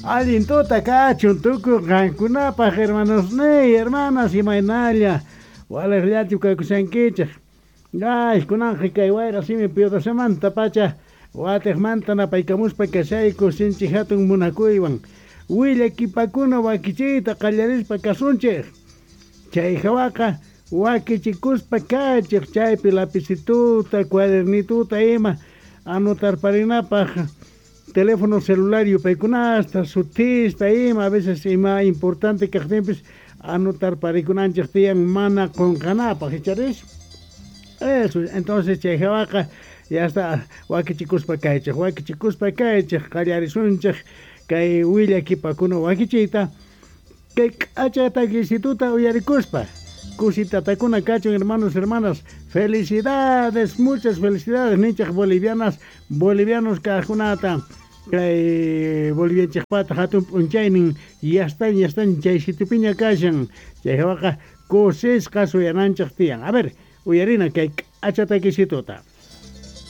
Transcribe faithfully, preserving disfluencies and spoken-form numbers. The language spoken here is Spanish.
Allintuta kachun tuku kankunapaj hermanos ney, hermanas imaynalla. Walerllati kaykusankichik. Ay, kunanja kay wayra simi piudasamanta pacha. Watekmanta napaykamuspa kashayku sinchi hatun munakuywan. Willa kipakuna wakichiyta qallarispa kasunchik. Chay hawaqa wakichikuspa kachik chaypi lapicituta, cuadernituta ima anotarparinapaj teléfono celular yupaykunasta, sutista ima, a veces ima importante kaqtinpis anotarparikunanchik tiyan mana qunqanapaj, ¿icharish? Eso, entonces chay hawaqa ya está wakichikuspa kaychik, wakichikuspa kaychik, qallarisunchik kay willa kipakuna wakichiyta kay k'acha taquisituta uyarikuspa. Cusitatakuna kachun, hermanos, hermanas. Felicidades, muchas felicidades, nichas bolivianas, bolivianos kajunata. Kay bolivianchikpata hatun punchaynin yastan yastan chay situpiña kashan. Chay hawaqa kusisqa suyananchik tiyan. A ver, uyarina kay k'acha taquisituta.